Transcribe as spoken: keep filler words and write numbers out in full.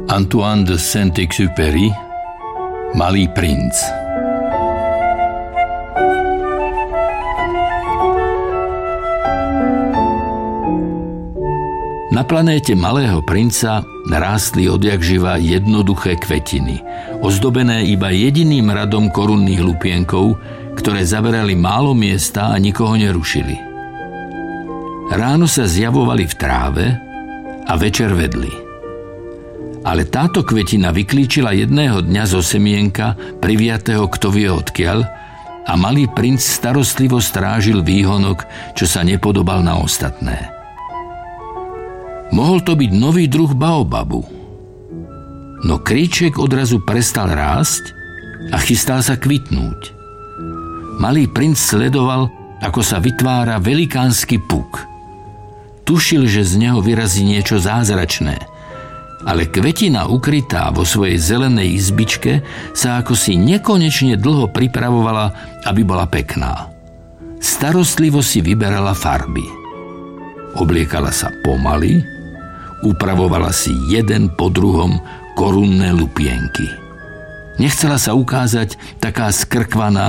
Antoine de Saint-Exupéry, Malý princ. Na planéte Malého princa rástli odjakživa jednoduché kvetiny, ozdobené iba jediným radom korunných lupienkov, ktoré zaberali málo miesta a nikoho nerušili. Ráno sa zjavovali v tráve a večer vedli. Ale táto kvetina vyklíčila jedného dňa zo semienka, priviatého kto vie odkiaľ, a Malý princ starostlivo strážil výhonok, čo sa nepodobal na ostatné. Mohol to byť nový druh baobabu. No kríček odrazu prestal rásť a chystal sa kvitnúť. Malý princ sledoval, ako sa vytvára velikánsky puk. Tušil, že z neho vyrazí niečo zázračné, ale kvetina ukrytá vo svojej zelenej izbičke sa ako si nekonečne dlho pripravovala, aby bola pekná. Starostlivo si vyberala farby. Obliekala sa pomaly, upravovala si jeden po druhom korunné lupienky. Nechcela sa ukázať taká skrkvaná